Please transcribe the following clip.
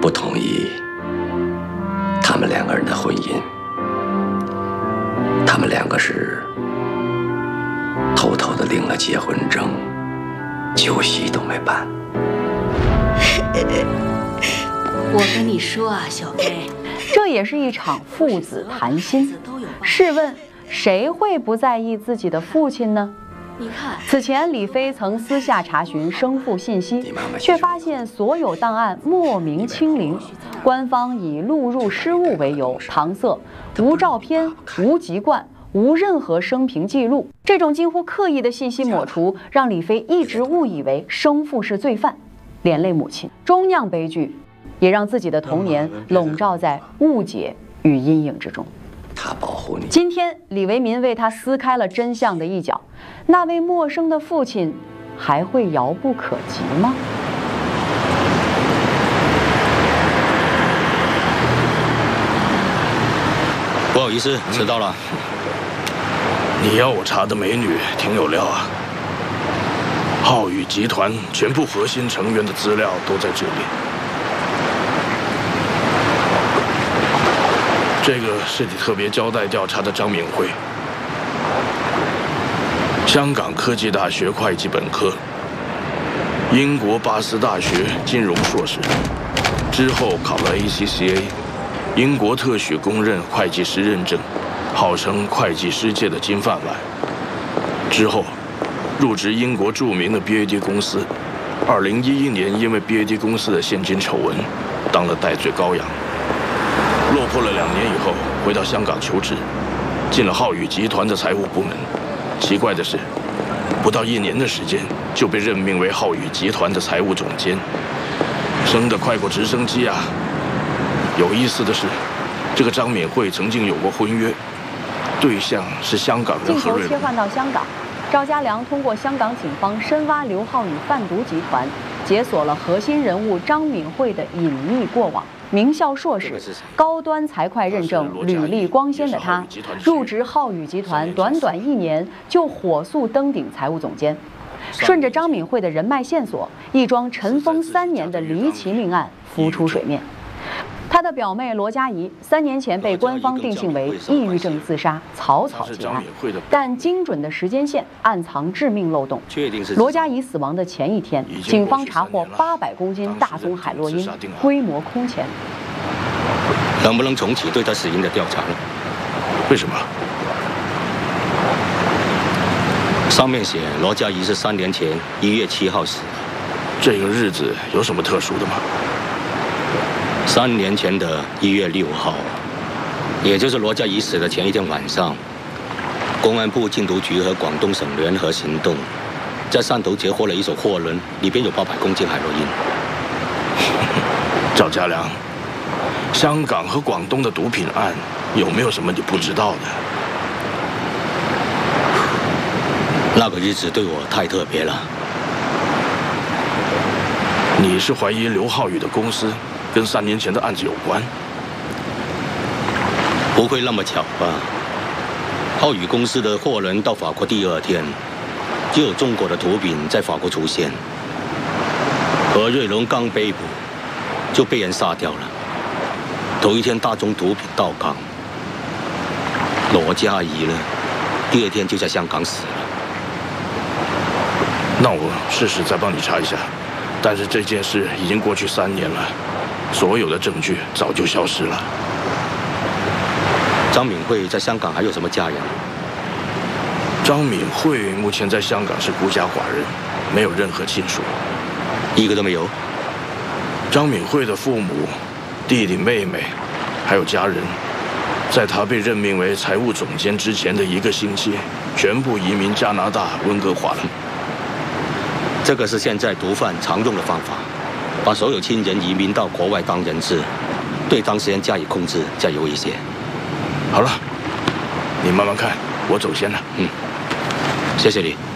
不同意他们两个人的婚姻。他们两个是偷偷的领了结婚证，酒席都没办。 我跟你说啊，小飞， 这也是一场父子谈心。试问，谁会不在意自己的父亲呢？ 你看， 此前李飞曾私下查询生父信息，却发现所有档案莫名清零。官方以录入失误为由搪塞，无照片、无籍贯、无任何生平记录。这种近乎刻意的信息抹除，让李飞一直误以为生父是罪犯，连累母亲，终酿悲剧，也让自己的童年笼罩在误解与阴影之中。 他保护你。 今天，李维民为他撕开了真相的一角，那位陌生的父亲还会遥不可及吗？ 不好意思，迟到了。 你要我查的美女挺有料啊！浩宇集团全部核心成员的资料都在这里。这个是你特别交代调查的张敏慧，香港科技大学会计本科，英国巴斯大学金融硕士，之后考了 ACCA。英国特许公认会计师认证，号称会计师界的金饭碗。之后，入职英国著名的 BAD 公司。2011年，因为 BAD 公司的现金丑闻，当了代罪羔羊。落魄了2年以后，回到香港求职，进了浩宇集团的财务部门。奇怪的是，不到1年的时间，就被任命为浩宇集团的财务总监，升得快过直升机啊！有意思的是，这个张敏慧曾经有过婚约，对象是香港人何瑞龙。 镜头切换到香港，赵家良通过香港警方深挖刘浩宇贩毒集团，解锁了核心人物张敏慧的隐秘过往。名校硕士、高端财会认证、履历光鲜的他，入职浩宇集团短短1年就火速登顶财务总监。顺着张敏慧的人脉线索，一桩尘封3年的离奇命案浮出水面。他的表妹罗佳怡3年前被官方定性为抑郁症自杀，草草结案，但精准的时间线暗藏致命漏洞。罗佳怡死亡的前一天，警方查获800公斤大宗海洛因，规模空前。 能不能重启对他死因的调查呢？ 为什么？ 上面写罗佳怡是3年前1月7号死的。 这个日子有什么特殊的吗 ？3年前的1月6号，也就是罗佳怡死的前一天晚上，公安部禁毒局和广东省联合行动，在汕头截获了一艘货轮，里边有800公斤海洛因。 赵家良，香港和广东的毒品案有没有什么你不知道的？ 那个日子对我太特别了。 你是怀疑刘浩宇的公司跟3年前的案子有关？ 不会那么巧吧？浩宇公司的货轮到法国第2天，就有中国的毒品在法国出现。何瑞龙刚被捕，就被人杀掉了。头一天大宗毒品到港，罗佳怡呢，第2天就在香港死了。 那我试试再帮你查一下，但是这件事已经过去3年了。所有的证据早就消失了。 张敏慧在香港还有什么家人？ 张敏慧目前在香港是孤家寡人，没有任何亲属， 一个都没有。 张敏慧的父母、弟弟、妹妹，还有家人，在她被任命为财务总监之前的1个星期，全部移民加拿大温哥华了。 这个是现在毒贩常用的方法。把所有亲人移民到国外当人质，对当事人加以控制，加以威胁。 好了，你慢慢看，我走先了。 谢谢你。